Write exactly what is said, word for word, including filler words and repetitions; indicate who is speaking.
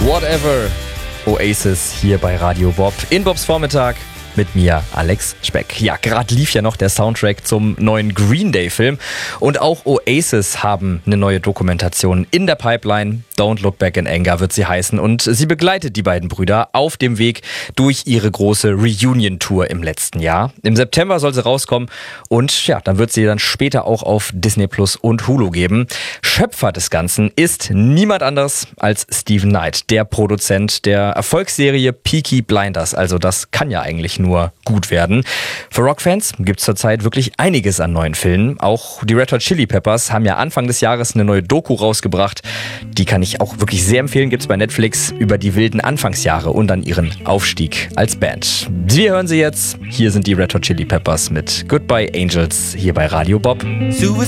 Speaker 1: Whatever. Oasis hier bei Radio Bob. In Bobs Vormittag mit mir, Alex Speck. Ja, gerade lief ja noch der Soundtrack zum neuen Green Day-Film. Und auch Oasis haben eine neue Dokumentation in der Pipeline. Don't Look Back in Anger wird sie heißen. Und sie begleitet die beiden Brüder auf dem Weg durch ihre große Reunion-Tour im letzten Jahr. Im September soll sie rauskommen. Und ja, dann wird sie dann später auch auf Disney Plus und Hulu geben. Schöpfer des Ganzen ist niemand anderes als Steven Knight, der Produzent der Erfolgsserie Peaky Blinders. Also das kann ja eigentlich nur gut werden. Für Rockfans gibt es zurzeit wirklich einiges an neuen Filmen. Auch die Red Hot Chili Peppers haben ja Anfang des Jahres eine neue Doku rausgebracht. Die kann ich auch wirklich sehr empfehlen. Gibt es bei Netflix über die wilden Anfangsjahre und dann ihren Aufstieg als Band. Wir hören sie jetzt. Hier sind die Red Hot Chili Peppers mit Goodbye Angels hier bei Radio Bob.
Speaker 2: Suicide